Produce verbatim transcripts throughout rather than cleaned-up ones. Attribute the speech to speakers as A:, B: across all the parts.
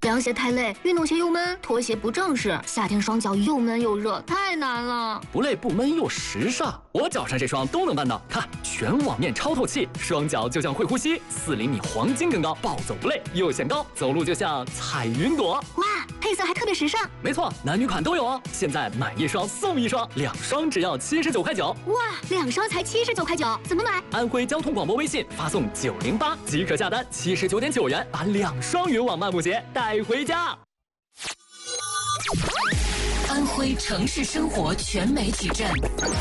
A: 凉鞋太累，运动鞋又闷，拖鞋不正式，夏天双脚又闷又热，太难了。
B: 不累不闷又时尚，我脚上这双都能办到。看，全网面超透气，双脚就像会呼吸，四厘米黄金更高，暴走不累，又显高，走路就像踩云朵。
A: 哇，配色还特别时尚。
B: 没错，男女款都有哦。现在买一双送一双，两双只要七十九块九。
A: 哇，两双才七十九块九，怎么买？
B: 安徽交通广播微信发送九零八即可下单，七十九点九元把两双云网漫步鞋带回家。
C: 安徽城市生活全媒体站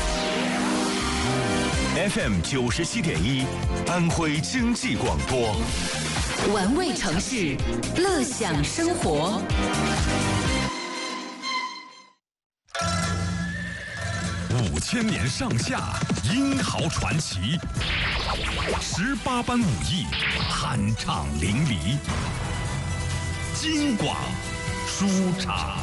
D: F M 九十七点一，安徽经济广播，
C: 玩味城市，乐享生活。
D: 五千年上下，英豪传奇，十八般武艺，酣畅淋漓。京广书场。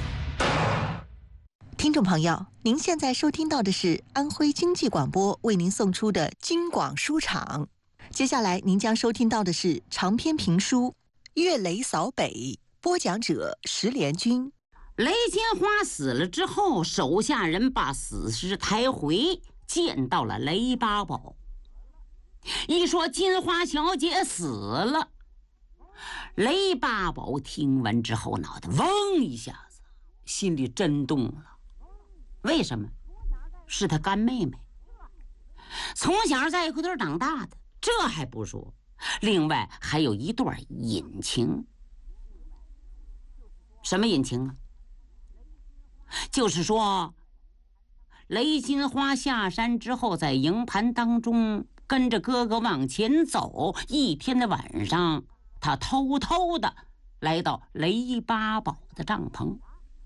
E: 听众朋友，您现在收听到的是安徽经济广播为您送出的京广书场。接下来您将收听到的是长篇评书《岳雷扫北》，播讲者石连军。
F: 雷金花死了之后，手下人把死尸抬回，见到了雷八宝。一说金花小姐死了，雷八宝听完之后，脑袋嗡一下子，心里震动了。为什么？是他干妹妹，从小在一块堆长大的，这还不说，另外还有一段隐情。什么隐情啊？就是说，雷金花下山之后，在营盘当中跟着哥哥往前走，一天的晚上，他偷偷的来到雷八宝的帐篷。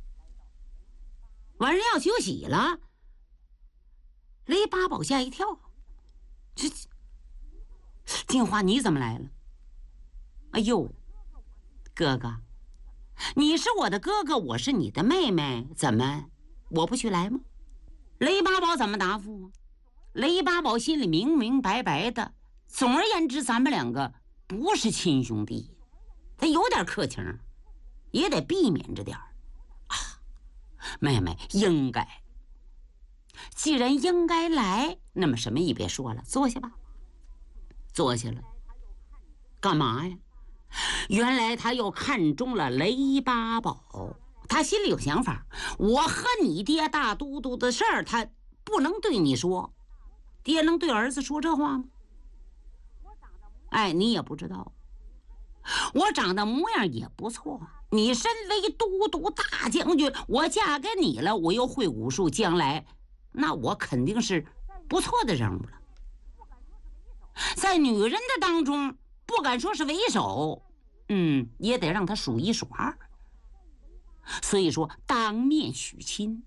F: 晚上要休息了，雷八宝吓一跳，这金花你怎么来了？哎呦，哥哥，你是我的哥哥，我是你的妹妹，怎么我不许来吗？雷八宝怎么答复？雷八宝心里明明白白的，总而言之，咱们两个不是亲兄弟，他有点客情，也得避免着点儿。妹妹应该，既然应该来，那么什么也别说了，坐下吧。坐下了，干嘛呀？原来他又看中了雷八宝，他心里有想法。我和你爹大都督的事儿，他不能对你说，爹能对儿子说这话吗？哎，你也不知道，我长得模样也不错，你身为都督大将军，我嫁给你了，我又会武术，将来那我肯定是不错的人物了。在女人的当中，不敢说是为首，嗯，也得让他数一数二。所以说当面许亲。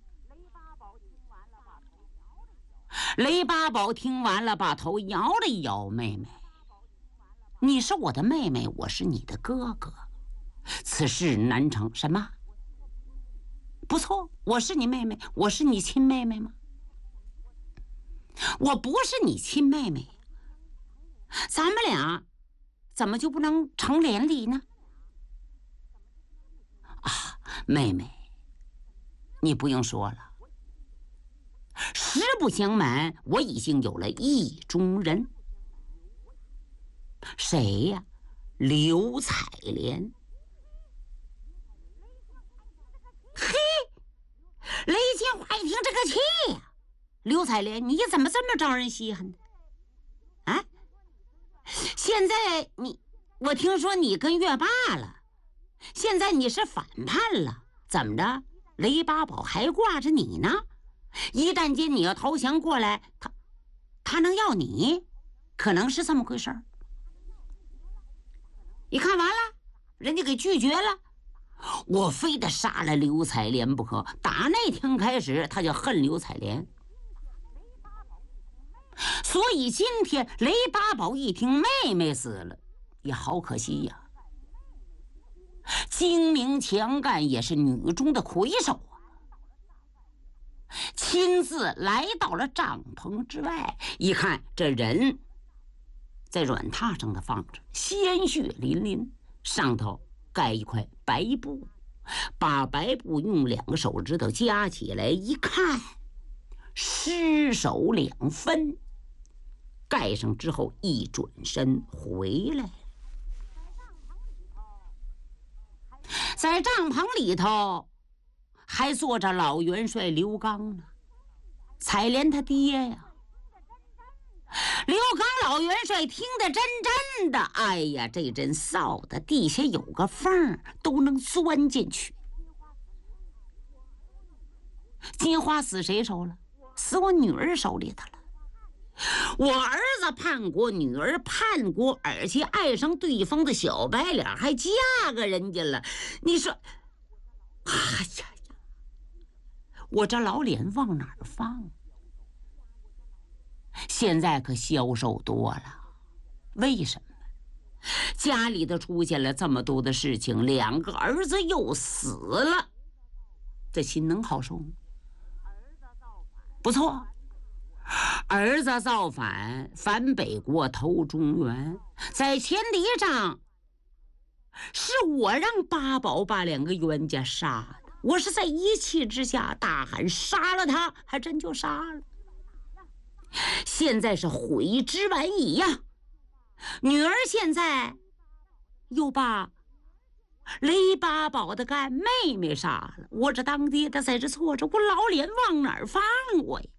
F: 雷八宝听完了，把头摇了一摇，妹妹，你是我的妹妹，我是你的哥哥，此事难成。什么？不错，我是你妹妹，我是你亲妹妹吗？我不是你亲妹妹，咱们俩怎么就不能成连理呢？啊，妹妹，你不用说了，实不相瞒，我已经有了意中人。谁呀？刘彩莲。嘿，雷金花一听这个气呀，刘彩莲，你怎么这么招人稀罕呢？啊，现在你，我听说你跟月霸了，现在你是反叛了，怎么着？雷八宝还挂着你呢？一旦间你要投降过来，他他能要你？可能是这么回事儿。你看完了，人家给拒绝了，我非得杀了刘彩莲不可。打那天开始，他就恨刘彩莲。所以今天雷八宝一听妹妹死了，也好可惜呀。精明强干，也是女中的魁首啊，亲自来到了帐篷之外，一看这人在软榻上的放着，鲜血淋淋，上头盖一块白布，把白布用两个手指头夹起来一看，尸首两分，盖上之后一转身回来，在帐篷里头还坐着老元帅刘刚呢，采莲他爹呀。刘刚老元帅听得真真的，哎呀，这阵臊的地下有个缝都能钻进去。金花死谁手了？死我女儿手里头了。我儿子叛国，女儿叛国，而且爱上对方的小白脸，还嫁给人家了。你说，哎呀呀，我这老脸往哪儿放？现在可消瘦多了，为什么？家里头出现了这么多的事情，两个儿子又死了，这心能好受吗？不错，儿子造反，反北国投中原，在前敌仗是我让八宝把两个冤家杀的，我是在一气之下大喊杀了他，还真就杀了。现在是悔之晚矣呀！女儿现在又把雷八宝的干妹妹杀了，我这当爹的在这坐着，我老脸往哪儿放我呀？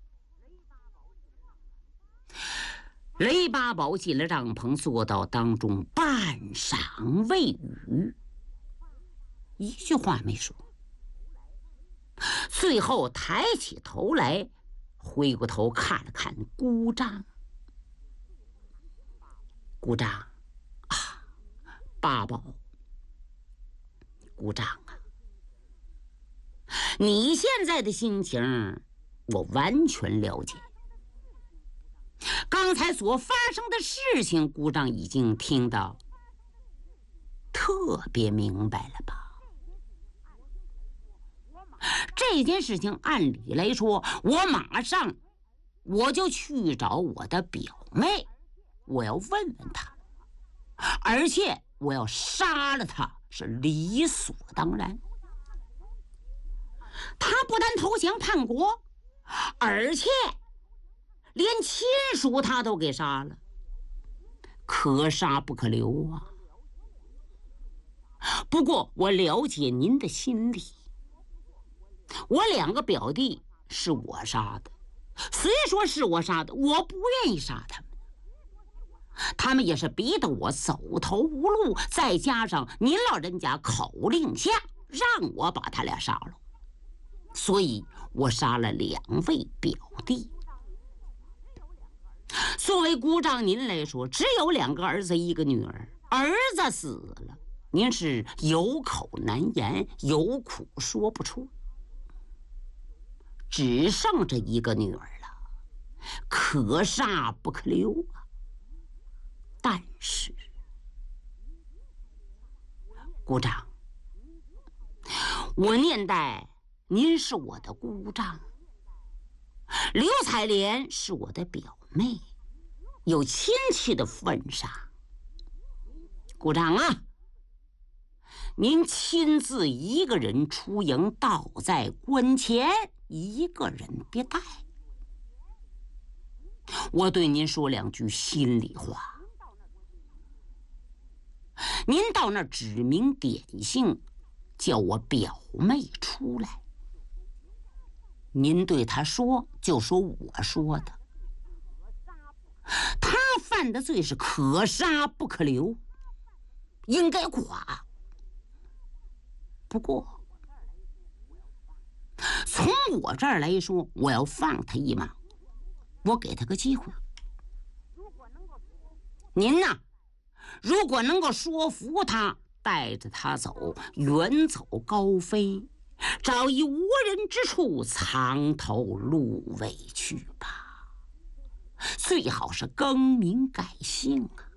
F: 雷八宝进了帐篷，坐到当中，半晌未语，一句话没说。最后抬起头来，回过头看了看姑丈，姑丈啊，八宝，姑丈啊，你现在的心情我完全了解。刚才所发生的事情，姑丈已经听到，特别明白了吧？这件事情按理来说，我马上我就去找我的表妹，我要问问她，而且我要杀了她是理所当然。她不但投降叛国，而且连亲属她都给杀了，可杀不可留啊！不过我了解您的心理，我两个表弟是我杀的，虽说是我杀的，我不愿意杀他们，他们也是逼得我走投无路，再加上您老人家口令下让我把他俩杀了，所以我杀了两位表弟。作为姑丈您来说，只有两个儿子一个女儿，儿子死了，您是有口难言，有苦说不出，只剩这一个女儿了，可杀不可留啊！但是，姑丈，我念待您是我的姑丈，刘彩莲是我的表妹，有亲戚的份上，姑丈啊，您亲自一个人出营，倒在关前，一个人别带。我对您说两句心里话，您到那儿指名点姓，叫我表妹出来。您对她说，就说我说的。她犯的罪是可杀不可留，应该剐。不过，从我这儿来说，我要放他一马，我给他个机会。您呐，如果能够说服他，带着他走，远走高飞，找一无人之处藏头露尾去吧，最好是更名改姓啊。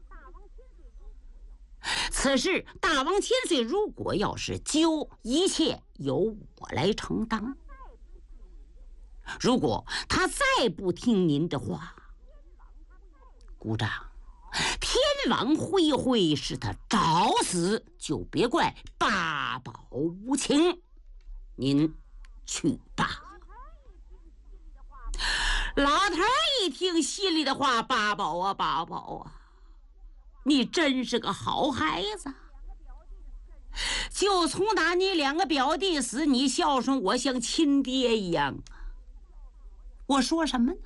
F: 此事大王千岁如果要是揪，一切由我来承担。如果他再不听您的话，姑丈，天往恢恢，使他找死，就别怪八宝无情。您去吧。老头一听心里的话，八宝啊八宝啊，你真是个好孩子。就从打你两个表弟死，你孝顺我像亲爹一样。我说什么呢？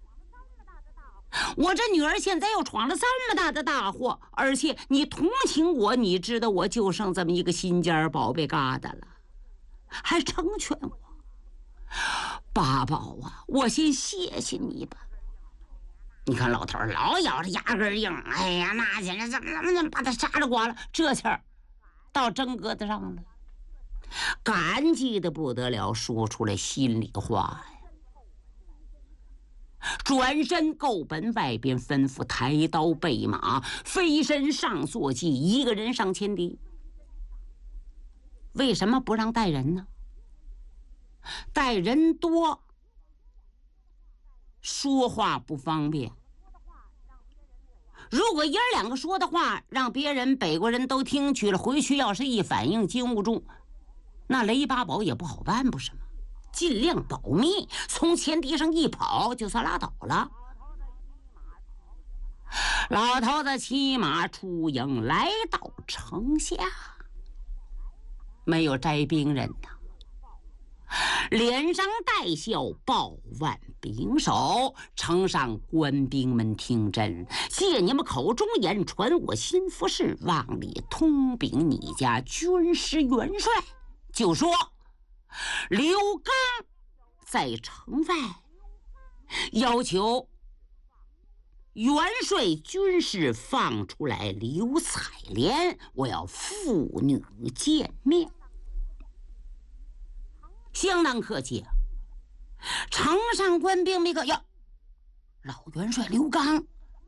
F: 我这女儿现在又闯了这么大的大祸，而且你同情我，你知道我就剩这么一个心尖宝贝疙瘩了，还成全我。八宝啊，我先谢谢你吧。你看老头老咬着牙根硬，哎呀，那现在怎么怎么怎么把他杀了剐了，这气儿到真疙瘩上了，感激的不得了，说出来心里话呀。转身够奔外边，吩咐抬刀备马，飞身上坐骑，一个人上前敌。为什么不让带人呢？带人多，说话不方便。如果爷儿两个说的话，让别人北国人都听去了，回去要是一反应经不住，那雷八宝也不好办，不是吗？尽量保密，从前敌上一跑，就算拉倒了。老头子骑马出营，来到城下，没有摘兵人呐，脸上带笑，报万兵首。城上官兵们听真，借你们口中言传我心腹事，往里通禀你家军师元帅，就说刘刚在城外要求元帅军师放出来刘彩莲，我要父女见面。相当客气啊！城上官兵没个呀，老元帅刘刚，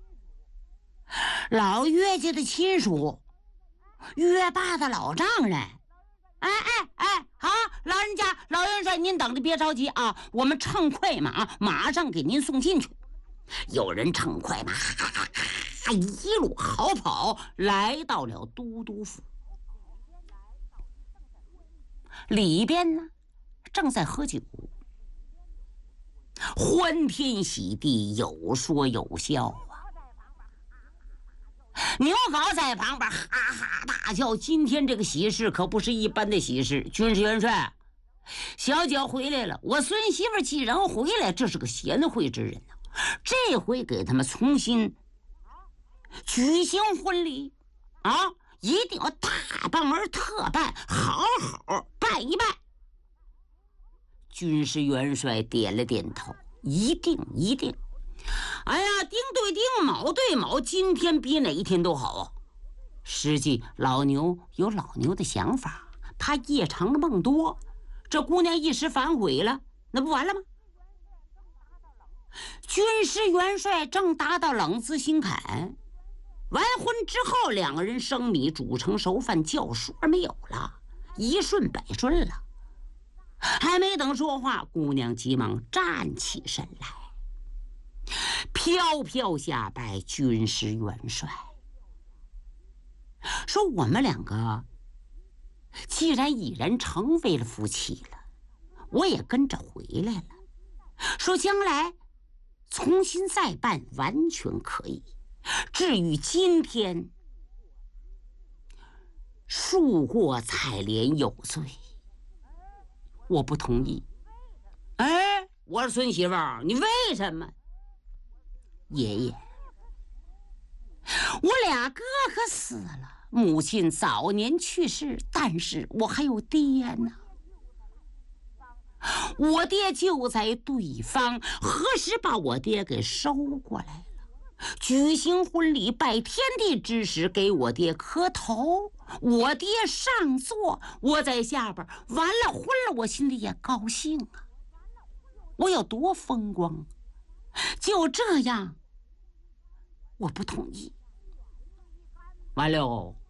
F: 老岳家的亲属，岳爸的老丈人。哎哎哎，好，老人家，老元帅，您等着，别着急啊，我们乘快马，马上给您送进去。有人乘快马，哈哈哈，一路好跑，来到了都督府。里边呢，正在喝酒，欢天喜地，有说有笑啊。牛皋在旁边哈哈大笑，今天这个喜事可不是一般的喜事。军师元帅，小姐回来了，我孙媳妇既然回来，这是个贤惠之人呢、啊。这回给他们重新举行婚礼啊，一定要大办而特办，好好办一办。军师元帅点了点头，一定一定。哎呀，丁对丁，卯对卯，今天比哪一天都好啊！实际老牛有老牛的想法，他夜长梦多，这姑娘一时反悔了，那不完了吗？军师元帅正达到冷子心坎，完婚之后，两个人生米煮成熟饭，叫说没有了，一顺百顺了。还没等说话，姑娘急忙站起身来，飘飘下拜军师元帅，说我们两个既然已然成为了夫妻了，我也跟着回来了，说将来重新再办完全可以，至于今天恕过采莲有罪，我不同意。哎，我说孙媳妇儿，你为什么？爷爷，我俩哥哥死了，母亲早年去世，但是我还有爹呢。我爹就在对方，何时把我爹给收过来了？举行婚礼，拜天地之时，给我爹磕头，我爹上座，我在下边，完了婚了，我心里也高兴啊。我有多风光，就这样，我不同意。完了，